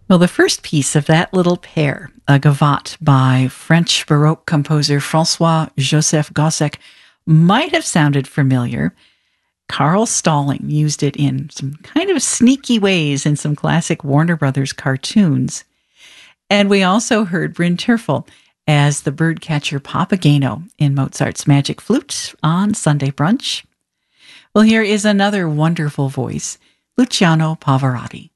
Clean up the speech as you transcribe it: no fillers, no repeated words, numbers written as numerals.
Well, the first piece of that little pair, a gavotte by French Baroque composer Francois Joseph Gossec, might have sounded familiar. Carl Stalling used it in some kind of sneaky ways in some classic Warner Brothers cartoons. And we also heard Bryn Terfel as the birdcatcher Papageno in Mozart's Magic Flute on Sunday Brunch. Well, here is another wonderful voice, Luciano Pavarotti.